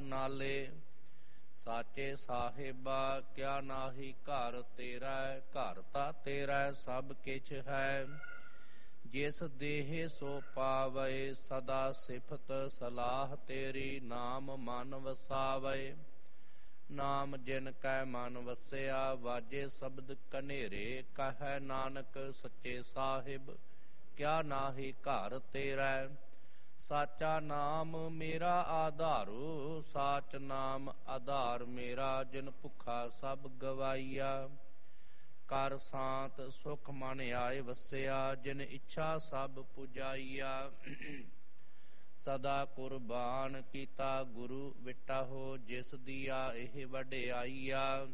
ਨਾਲੇ। ਸਾਚੇ ਸਾਹਿਬਾ ਕਿਆ ਨਾਹੀ ਘਰ ਤੇਰਾ, ਘਰ ਤਾਂ ਤੇਰਾ ਸਭ ਕਿਛ ਹੈ। ਜਿਸ ਦੇਹ ਸੋ ਪਾਵੇ ਸਦਾ ਸਿਫਤ ਸਲਾਹ ਤੇਰੀ, ਨਾਮ ਮਨ ਵਸਾਵੇ। ਨਾਮ ਜਿਨ ਕੈ ਮਨ ਵਸਿਆ, ਵਾਜੇ ਸ਼ਬਦ ਕਨੇਰੇ। ਕਹੈ ਨਾਨਕ ਸੱਚੇ ਸਾਹਿਬ ਕਿਆ ਨਾਹੀ ਘਰ ਤੇਰਾ। ਸਾਚਾ ਨਾਮ ਮੇਰਾ ਆਧਾਰੋ, ਸਾਚ ਨਾਮ ਆਧਾਰ ਮੇਰਾ। ਜਿਨ ਭੁੱਖਾ ਸਭ ਗਵਾਈਆ, ਕਰ ਸ਼ਾਂਤ ਸੁਖ ਮਨ ਆਏ ਵਸਿਆ। ਜਿਨ ਇੱਛਾ ਸਭ ਪੁਜਾਈਆ, ਸਦਾ ਕੁਰਬਾਨ ਕੀਤਾ ਗੁਰੂ ਵਿਟਾਹੋ। ਜਿਸ ਦੀਆ ਇਹ ਵਡਿਆਈਆ,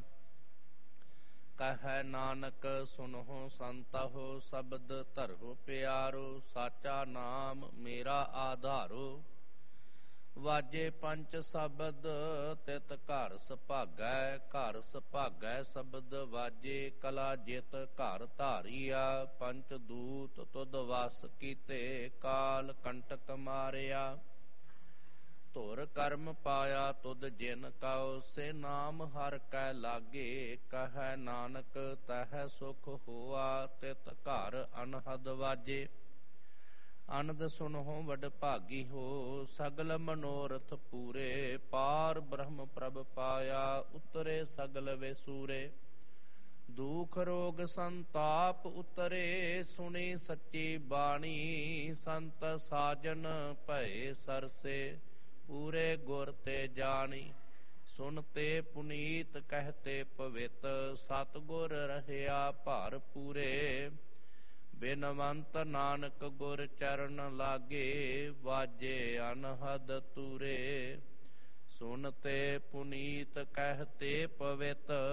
ਕਹੈ ਨਾਨਕ ਸੁਨਹੁ ਸੰਤਹੁ। ਸ਼ਬਦ ਧਰਹੁ ਪਿਆਰੋ, ਸਾਚਾ ਨਾਮ ਮੇਰਾ ਆਧਾਰੋ। ਵਾਜੇ ਪੰਚ ਸ਼ਬਦ ਤਿਤ ਘਰ ਸੁਭਾਗੈ, ਘਰ ਸੁਭਾਗੈ ਸ਼ਬਦ ਵਾਜੇ। ਕਲਾ ਜਿਤ ਘਰ ਧਾਰੀਆ, ਪੰਚ ਦੂਤ ਤੁਧ ਵਸ ਕੀਤੇ। ਕਾਲ ਕੰਟਕ ਮਾਰਿਆ, ਧੁਰ ਕਰਮ ਪਾਇਆ ਤੁਧ ਜਿਨ ਕਉ। ਸੇ ਨਾਮ ਹਰਿ ਕੈ ਲਾਗੇ, ਕਹੈ ਨਾਨਕ ਤਹਿ ਸੁਖ ਹੋਆ। ਤਿਤ ਘਰ ਅਨਹਦ ਵਾਜੇ, ਅਨੰਦ ਸੁਨਹੁ ਵਡ ਭਾਗੀ ਹੋ। ਸਗਲ ਮਨੋਰਥ ਪੂਰੇ, ਪਾਰ ਬ੍ਰਹਮ ਪ੍ਰਭ ਪਾਇਆ। ਉਤਰੇ ਸਗਲ ਵੇਸੂਰੇ, ਦੁਖ ਰੋਗ ਸੰਤਾਪ ਉਤਰੇ। ਸੁਣੀ ਸੱਚੀ ਬਾਣੀ, ਸੰਤ ਸਾਜਨ ਭਏ ਸਰਸੇ। ਪੂਰੇ ਗੁਰ ਤੇ ਜਾਣੀ, ਸੁਨਤੇ ਪੁਨੀਤ ਕਹਤੇ ਪਵਿੱਤ। ਸਤਿਗੁਰ ਰਹਿਆ ਭਰ ਪੂਰੇ, ਬਿਨਵੰਤ ਨਾਨਕ ਗੁਰ ਚਰਨ ਲਾਗੇ। ਵਾਜੇ ਅਨਹਦ ਤੂਰੇ, ਸੁਨਤੇ ਪੁਨੀਤ ਕਹਤੇ ਪਵਿੱਤ।